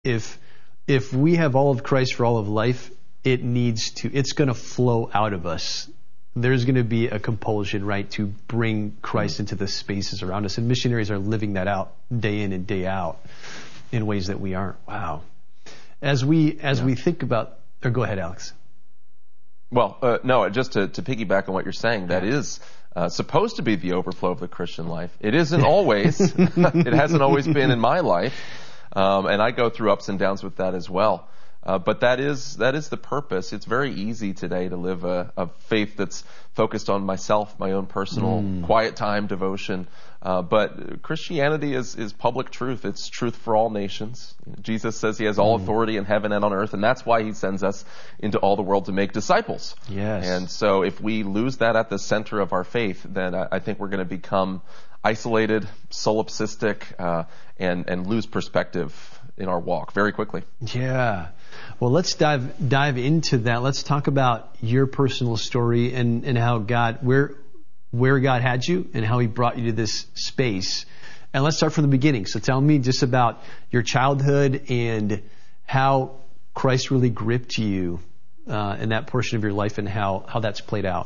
if we have all of Christ for all of life, it's going to flow out of us. There's going to be a compulsion, right, to bring Christ into the spaces around us. And missionaries are living that out day in and day out in ways that we aren't. Wow. As we think about, or go ahead, Alex. Well, no, just to piggyback on what you're saying, that is supposed to be the overflow of the Christian life. It isn't always. It hasn't always been in my life. And I go through ups and downs with that as well. But that is the purpose. It's very easy today to live a faith that's focused on myself, my own personal quiet time, devotion. But Christianity is public truth. It's truth for all nations. Jesus says he has all authority in heaven and on earth, and that's why he sends us into all the world to make disciples. Yes. And so if we lose that at the center of our faith, then I think we're going to become isolated, solipsistic, and lose perspective in our walk very quickly. Yeah. Well, let's dive into that. Let's talk about your personal story and how where God had you and how he brought you to this space. And let's start from the beginning. So tell me just about your childhood and how Christ really gripped you in that portion of your life and how that's played out.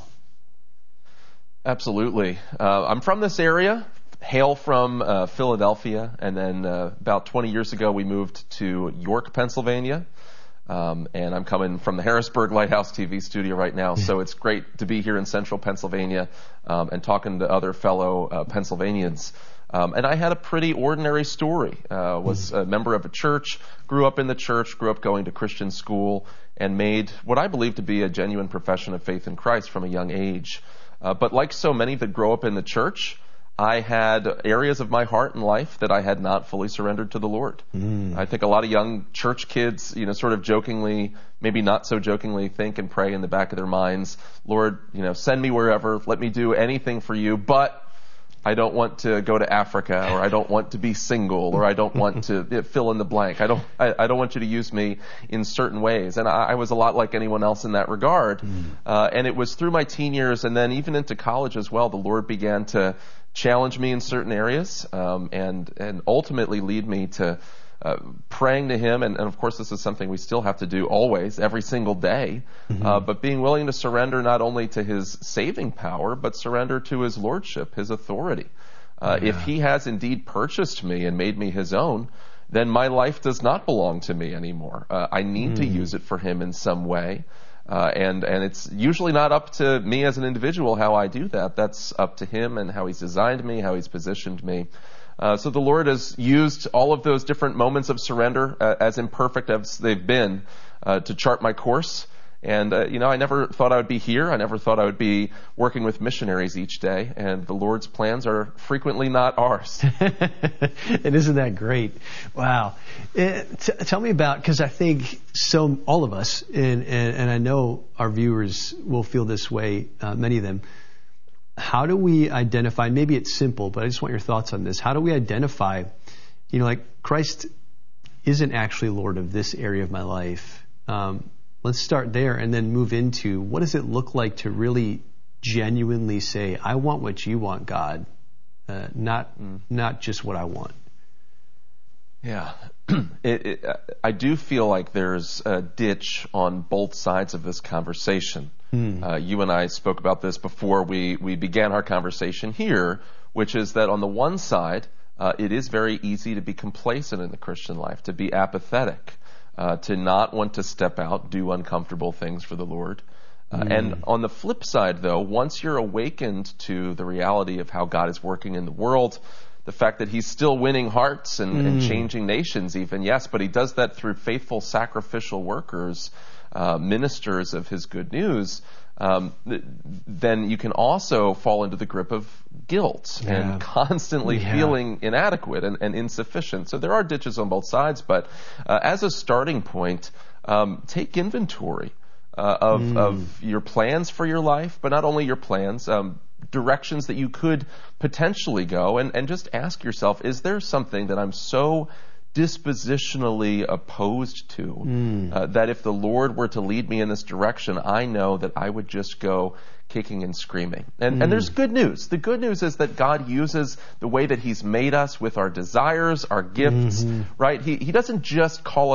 Absolutely. I'm from this area, hail from Philadelphia, and then about 20 years ago we moved to York, Pennsylvania. And I'm coming from the Harrisburg Lighthouse TV studio right now, so it's great to be here in central Pennsylvania and talking to other fellow Pennsylvanians. And I had a pretty ordinary story. Was a member of a church, grew up in the church, grew up going to Christian school, and made what I believe to be a genuine profession of faith in Christ from a young age. But like so many that grow up in the church, I had areas of my heart and life that I had not fully surrendered to the Lord. I think a lot of young church kids, sort of jokingly, maybe not so jokingly, think and pray in the back of their minds, Lord, send me wherever, let me do anything for you, but I don't want to go to Africa, or I don't want to be single, or I don't want to fill in the blank. I don't want you to use me in certain ways. And I was a lot like anyone else in that regard. And it was through my teen years and then even into college as well, the Lord began to challenge me in certain areas, and ultimately lead me to praying to him. And of course, this is something we still have to do always, every single day, but being willing to surrender not only to his saving power, but surrender to his lordship, his authority. If he has indeed purchased me and made me his own, then my life does not belong to me anymore. I need to use it for him in some way. And it's usually not up to me as an individual how I do that. That's up to him and how he's designed me, how he's positioned me. So the Lord has used all of those different moments of surrender, as imperfect as they've been, to chart my course. And, I never thought I would be here. I never thought I would be working with missionaries each day. And the Lord's plans are frequently not ours. And isn't that great? Wow. Tell me about, because I think all of us, and I know our viewers will feel this way, many of them, how do we identify, maybe it's simple, but I just want your thoughts on this. How do we identify, like Christ isn't actually Lord of this area of my life? Let's start there and then move into what does it look like to really genuinely say, I want what you want, God, not just what I want. Yeah. I do feel like there's a ditch on both sides of this conversation. You and I spoke about this before we began our conversation here, which is that on the one side, it is very easy to be complacent in the Christian life, to be apathetic, to not want to step out, do uncomfortable things for the Lord. And on the flip side, though, once you're awakened to the reality of how God is working in the world, the fact that he's still winning hearts and changing nations even, yes, but he does that through faithful sacrificial workers, ministers of his good news, then you can also fall into the grip of guilt and constantly feeling inadequate and insufficient. So there are ditches on both sides, but as a starting point, take inventory of your plans for your life, but not only your plans, directions that you could potentially go, and just ask yourself, is there something that I'm so dispositionally opposed to that if the Lord were to lead me in this direction, I know that I would just go kicking and screaming. And there's good news. The good news is that God uses the way that He's made us with our desires, our gifts, right? He doesn't just call